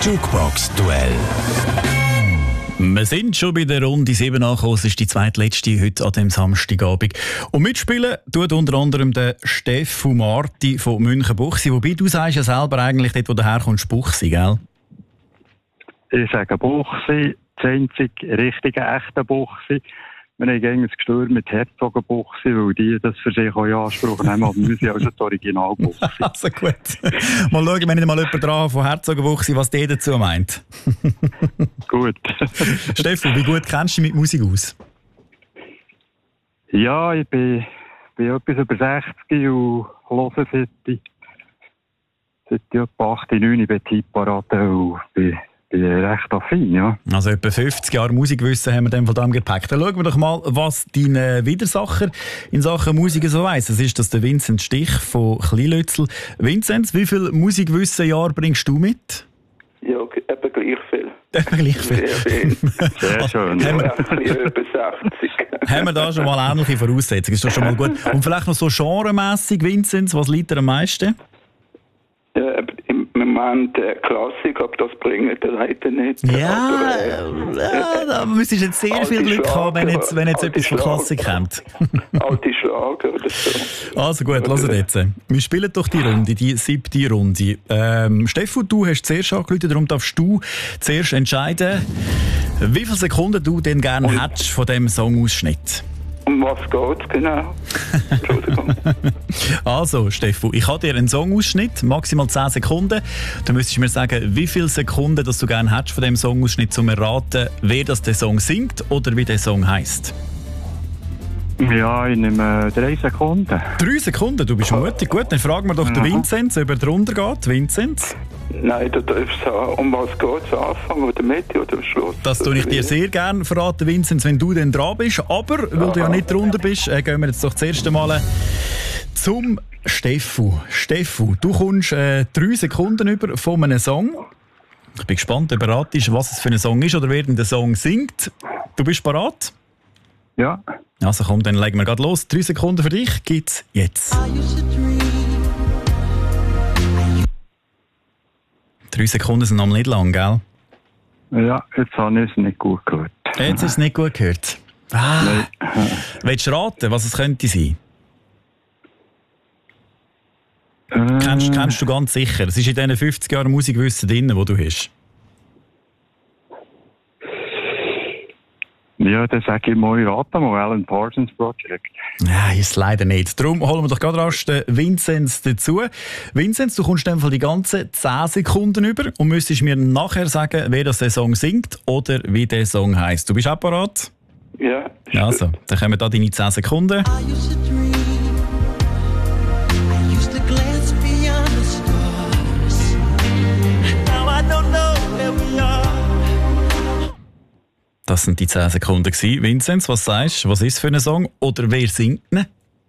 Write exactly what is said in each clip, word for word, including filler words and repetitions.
Jukebox-Duell. Wir sind schon bei der Runde sieben angekommen. Es ist die zweitletzte heute an diesem Samstagabend. Und mitspielen tut unter anderem der Steffu Marti von Münchenbuchsee. Wobei du sagst ja selber eigentlich, dort wo du herkommst, Buchsee, gell? Ich sage Buchsee, das einzige richtige, echte Buchsee. Wir haben gegen das Gestür mit Herzogenbuchsee, weil die das für sich auch in Anspruch nehmen, aber wir sind also das Originalbuchsee. Also gut. Mal schauen, wenn ich mal jemand dran von Herzogenbuchsee, was der dazu meint. Gut. Steffu, wie gut kennst du dich mit Musik aus? Ja, ich bin, bin etwas über sechzig und höre seit ich, seit ich etwa acht, neun bin Tipparat und bin Ich bin recht affin, ja. Also etwa fünfzig Jahre Musikwissen haben wir dann von dem Gepäck. Dann schauen wir doch mal, was dein Widersacher in Sachen Musik so weiss. Das ist das der Vincent Stich von Kleinlützel. Vincent, wie viel Musikwissen-Jahr bringst du mit? Ja, etwa gleich viel. Etwa gleich viel. Sehr viel. Sehr schön. Haben wir, etwa sechzig. haben wir da schon mal ähnliche Voraussetzungen? Ist doch schon mal gut. Und vielleicht noch so genremässig, Vincent, was liegt dir am meisten? Ja, im Moment äh, Klassik, aber das bringt der leider nicht. Ja, aber, äh, ja, da müsstest du jetzt sehr viel Glück Schlager, haben, wenn jetzt, wenn jetzt etwas von Schlager. Klassik kommt. Alte Schlager oder so. Also gut, hört jetzt. Wir spielen doch die Runde, die siebte Runde. Ähm, Steffu, du hast zuerst angerufen, darum darfst du zuerst entscheiden, wie viele Sekunden du denn gerne Und? hättest von diesem Songausschnitt. Um was geht's genau? Entschuldigung. Also, Steffu, ich habe dir einen Songausschnitt, maximal zehn Sekunden. Du müsstest mir sagen, wie viele Sekunden dass du gerne hättest von diesem Songausschnitt, um zu erraten, wer das der Song singt oder wie der Song heisst. Ja, ich nehme drei Sekunden. Drei Sekunden? Du bist mutig. Gut, dann fragen wir doch den Vinzenz, ob er drunter geht. Vinzenz? Nein, du darfst sagen, um was geht es, Anfang oder Mitte oder am Schluss? Das tue ich dir sehr gerne verraten, Vinzenz, wenn du dann dran bist. Aber, weil du ja nicht drunter bist, äh, gehen wir jetzt doch das erste Mal zum Steffu. Steffu, du kommst äh, drei Sekunden über von einem Song. Ich bin gespannt, ob du ratest, was es für ein Song ist oder wer denn der Song singt. Du bist bereit? Ja. Also komm, dann legen wir gerade los. Drei Sekunden für dich gibt's jetzt. Drei Sekunden sind noch nicht lang, gell? Ja, jetzt habe ich es nicht gut gehört. Jetzt ist es nicht gut gehört. Ah. Nein. Willst du raten, was es könnte sein? Äh. Kennst, kennst du ganz sicher. Es ist in diesen fünfzig Jahren Musikwissen drin, die du hast. Ja, dann sage ich mal, rate mal, Alan Parsons Project. Nein, ist leider nicht. Darum holen wir doch gerade rasch den Vinzenz dazu. Vinzenz, du kommst in dem Fall die ganzen zehn Sekunden über und müsstest mir nachher sagen, wer das der Song singt oder wie der Song heisst. Du bist auch bereit? Ja. Also, dann kommen da deine zehn Sekunden. Das sind die zehn Sekunden gewesen. Vinzenz, was sagst du? Was ist es für ein Song? Oder wer singt ihn?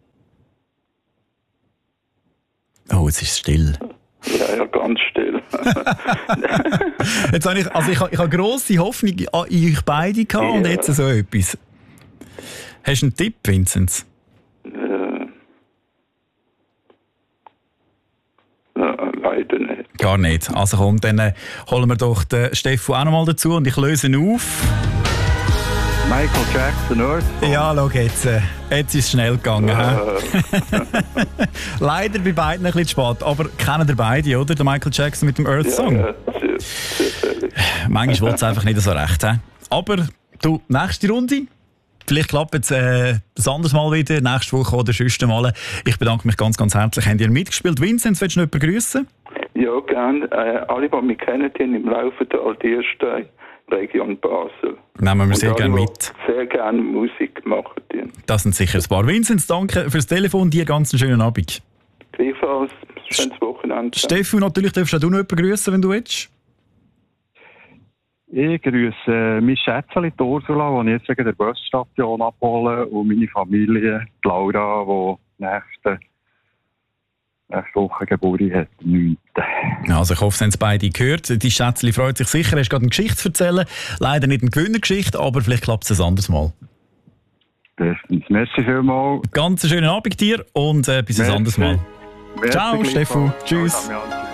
Oh, jetzt ist es still. Ja, ja, ganz still. jetzt habe ich, also ich, ich habe grosse Hoffnung in euch beide gehabt ja. Und jetzt so etwas. Hast du einen Tipp, Vinzenz? Äh, ja, leider nicht. Gar nicht. Also komm, dann äh, holen wir doch den Steffu auch noch mal dazu und ich löse ihn auf. Michael Jackson, Earth Song. Ja, schau jetzt. Äh, jetzt ist es schnell gegangen. Äh. Leider bei beiden ein bisschen spät. Aber kennen ihr beide, oder? Der Michael Jackson mit dem Earth Song? Ja, ja, sehr, sehr Manchmal will es einfach nicht so recht. He? Aber du, nächste Runde. Vielleicht klappt es äh, ein anderes Mal wieder, nächste Woche oder sonst Mal. Ich bedanke mich ganz, ganz herzlich. Habt ihr mitgespielt? Vinzenz, willst du noch jemanden grüßen? Ja, gerne. Äh, alle, die mich kennen, die im Laufe der Altierstein Region Basel. Nehmen wir sehr gerne mit. Sehr gerne Musik machen. Die. Das sind sicher ein paar. Vinzenz, danke fürs Telefon. Dir ganz einen schönen Abend. Gleichfalls. Schönes Wochenende. Steffu, natürlich darfst auch du noch jemanden grüßen, wenn du willst. Ich grüße äh, mein Schätzchen, die Ursula, die ich jetzt wegen der Busstation abhole, und meine Familie, die Laura, die nächste, nächste Woche Geburt hat, neunten Also ich hoffe, Sie haben es beide gehört. Die Schätzchen freut sich sicher. Er ist gerade eine Geschichte zu erzählen. Leider nicht eine Gewinnergeschichte, aber vielleicht klappt es ein anderes Mal. Bestens. Merci vielmals. Ganz einen schönen Abend dir und äh, bis ein anderes Mal. Merci. Ciao, Steffu. Tschüss. Ciao,